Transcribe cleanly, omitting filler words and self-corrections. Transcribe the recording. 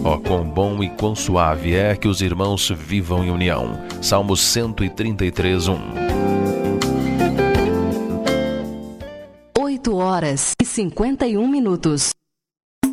Ó, quão bom e quão suave é que os irmãos vivam em união. Salmos 133:1. 8 horas e 51 minutos.